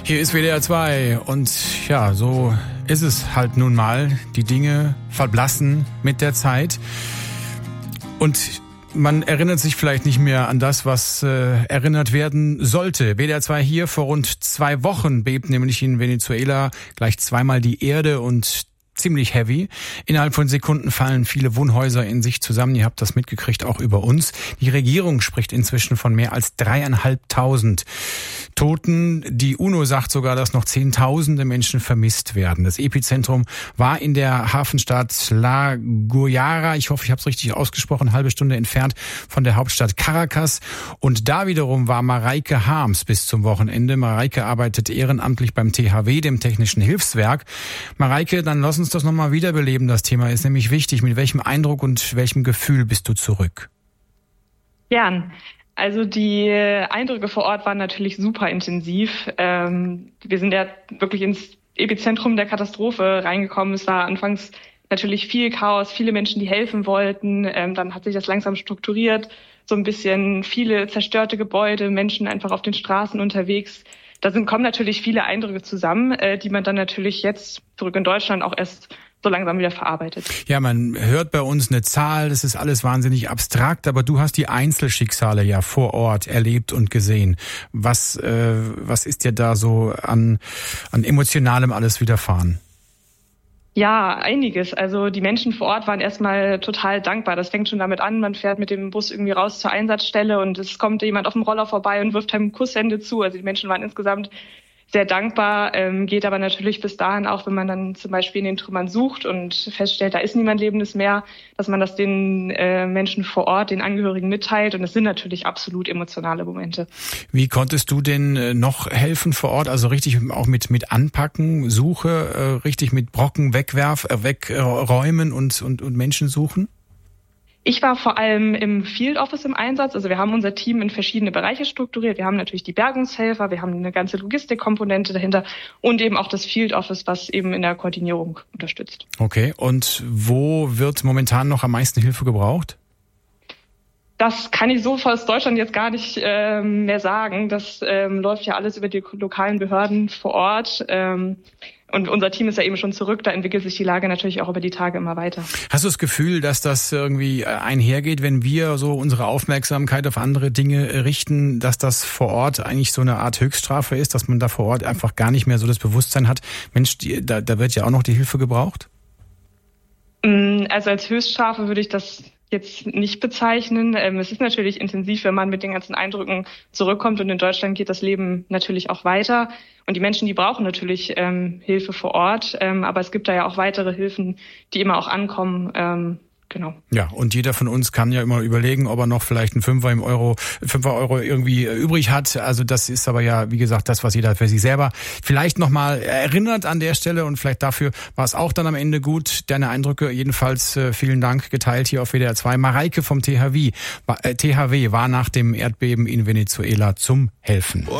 Hier ist WDR 2 und ja, so ist es halt nun mal. Die Dinge verblassen mit der Zeit und man erinnert sich vielleicht nicht mehr an das, was erinnert werden sollte. WDR 2 hier, vor rund 2 Wochen bebt nämlich in Venezuela gleich zweimal die Erde und ziemlich heavy. Innerhalb von Sekunden fallen viele Wohnhäuser in sich zusammen. Ihr habt das mitgekriegt, auch über uns. Die Regierung spricht inzwischen von mehr als 3.500 Toten. Die UNO sagt sogar, dass noch Zehntausende Menschen vermisst werden. Das Epizentrum war in der Hafenstadt La Guaira. Ich hoffe, ich habe es richtig ausgesprochen. 1/2 Stunde entfernt von der Hauptstadt Caracas. Und da wiederum war Mareike Harms bis zum Wochenende. Mareike arbeitet ehrenamtlich beim THW, dem Technischen Hilfswerk. Mareike, dann lass uns das nochmal wiederbeleben. Das Thema ist nämlich wichtig. Mit welchem Eindruck und welchem Gefühl bist du zurück? Gern. Also die Eindrücke vor Ort waren natürlich super intensiv. Wir sind ja wirklich ins Epizentrum der Katastrophe reingekommen. Es war anfangs natürlich viel Chaos, viele Menschen, die helfen wollten. Dann hat sich das langsam strukturiert, so ein bisschen viele zerstörte Gebäude, Menschen einfach auf den Straßen unterwegs. Da kommen natürlich viele Eindrücke zusammen, die man dann natürlich jetzt zurück in Deutschland auch erst so langsam wieder verarbeitet. Ja, man hört bei uns eine Zahl, das ist alles wahnsinnig abstrakt, aber du hast die Einzelschicksale ja vor Ort erlebt und gesehen. Was ist dir da so an Emotionalem alles widerfahren? Ja, einiges. Also die Menschen vor Ort waren erstmal total dankbar. Das fängt schon damit an, man fährt mit dem Bus irgendwie raus zur Einsatzstelle und es kommt jemand auf dem Roller vorbei und wirft einem Kusshände zu. Also die Menschen waren insgesamt sehr dankbar, geht aber natürlich bis dahin auch, wenn man dann zum Beispiel in den Trümmern sucht und feststellt, da ist niemand Lebendes mehr, dass man das den Menschen vor Ort, den Angehörigen mitteilt. Und es sind natürlich absolut emotionale Momente. Wie konntest du denn noch helfen vor Ort? Also richtig auch mit Anpacken, Suche, richtig mit Brocken wegräumen und Menschen suchen? Ich war vor allem im Field Office im Einsatz. Also wir haben unser Team in verschiedene Bereiche strukturiert. Wir haben natürlich die Bergungshelfer, wir haben eine ganze Logistikkomponente dahinter und eben auch das Field Office, was eben in der Koordinierung unterstützt. Okay, und wo wird momentan noch am meisten Hilfe gebraucht? Das kann ich so aus Deutschland jetzt gar nicht mehr sagen. Das läuft ja alles über die lokalen Behörden vor Ort. Und unser Team ist ja eben schon zurück, da entwickelt sich die Lage natürlich auch über die Tage immer weiter. Hast du das Gefühl, dass das irgendwie einhergeht, wenn wir so unsere Aufmerksamkeit auf andere Dinge richten, dass das vor Ort eigentlich so eine Art Höchststrafe ist, dass man da vor Ort einfach gar nicht mehr so das Bewusstsein hat, Mensch, da wird ja auch noch die Hilfe gebraucht? Also als Höchststrafe würde ich das jetzt nicht bezeichnen. Es ist natürlich intensiv, wenn man mit den ganzen Eindrücken zurückkommt und in Deutschland geht das Leben natürlich auch weiter. Und die Menschen, die brauchen natürlich Hilfe vor Ort, aber es gibt da ja auch weitere Hilfen, die immer auch ankommen. Genau. Ja, und jeder von uns kann ja immer überlegen, ob er noch vielleicht einen Fünfer Euro irgendwie übrig hat. Also das ist aber ja, wie gesagt, das, was jeder für sich selber vielleicht nochmal erinnert an der Stelle. Und vielleicht dafür war es auch dann am Ende gut. Deine Eindrücke jedenfalls vielen Dank geteilt hier auf WDR 2. Mareike vom THW war nach dem Erdbeben in Venezuela zum Helfen.